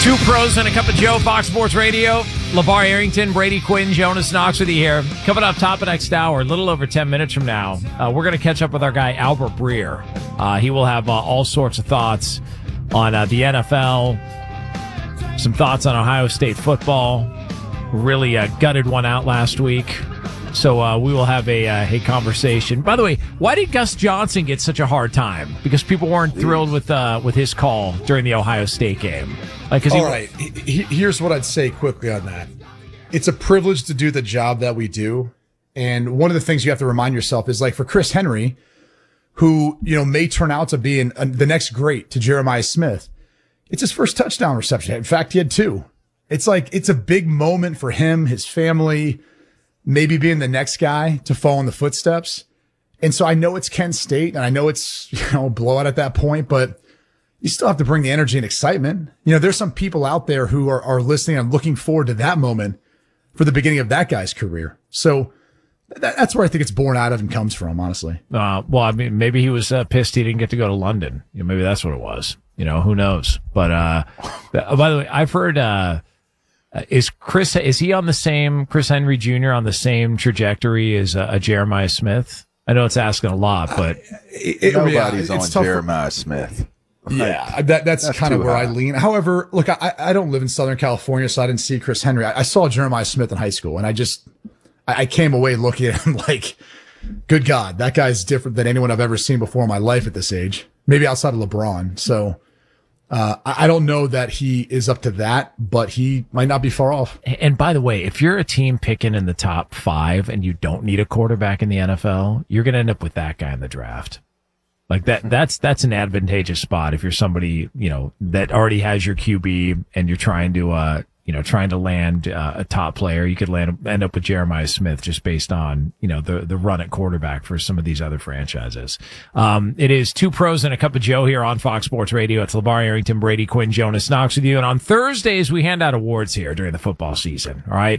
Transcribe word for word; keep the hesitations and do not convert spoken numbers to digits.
Two pros and a cup of Joe, Fox Sports Radio. LeVar Arrington, Brady Quinn, Jonas Knox with you here. Coming up top of next hour, a little over ten minutes from now, uh, we're going to catch up with our guy, Albert Breer. Uh, he will have uh, all sorts of thoughts on uh, the N F L, some thoughts on Ohio State football. Really uh, gutted one out last week. So uh, we will have a, uh, a conversation. By the way, why did Gus Johnson get such a hard time? Because people weren't thrilled with uh, with his call during the Ohio State game. Like, cause he, All right, he, here's what I'd say quickly on that. It's a privilege to do the job that we do. And one of the things you have to remind yourself is, like, for Chris Henry, who, you know, may turn out to be an, uh, the next great to Jeremiah Smith, it's his first touchdown reception. In fact, he had two. It's like, it's a big moment for him, his family, maybe being the next guy to follow in the footsteps. And so I know it's Kent State and I know it's, you know, blowout at that point, but you still have to bring the energy and excitement. You know, there's some people out there who are, are listening and looking forward to that moment for the beginning of that guy's career. So that, that's where I think it's born out of and comes from, honestly. Uh, well, I mean, maybe he was uh, pissed he didn't get to go to London. You know, maybe that's what it was. You know, who knows? But, uh, by the way, I've heard, uh, is Chris, is he on the same, Chris Henry Junior on the same trajectory as uh, a Jeremiah Smith? I know it's asking a lot, but. Uh, it, Nobody's yeah, on Jeremiah for, Smith. Yeah, that, that's, that's kind of where high. I lean. However, look, I, I don't live in Southern California, so I didn't see Chris Henry. I, I saw Jeremiah Smith in high school, and I just, I, I came away looking at him like, good God, that guy's different than anyone I've ever seen before in my life at this age. Maybe outside of LeBron. So, uh, I, I don't know that he is up to that, but he might not be far off. And by the way, if you're a team picking in the top five and you don't need a quarterback in the N F L, you're going to end up with that guy in the draft. Like that, that's, that's an advantageous spot if you're somebody, you know, that already has your Q B and you're trying to, uh, you know, trying to land uh, a top player. You could land, end up with Jeremiah Smith just based on, you know, the, the run at quarterback for some of these other franchises. Um, it is two pros and a cup of Joe here on Fox Sports Radio. It's LeVar Arrington, Brady Quinn, Jonas Knox with you. And on Thursdays, we hand out awards here during the football season. All right.